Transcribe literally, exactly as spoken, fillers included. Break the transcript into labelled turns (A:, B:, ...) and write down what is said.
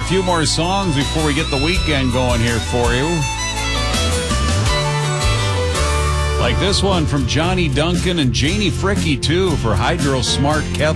A: few more songs before we get the weekend going here for you. Like this one from Johnny Duncan and Janie Fricke, too, for Hydro Smart Kettle.